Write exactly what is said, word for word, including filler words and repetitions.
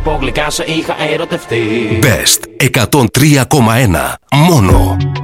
Πω γλυκά σε είχα ερωτευτεί. Best εκατόν τρία κόμμα ένα. Μόνο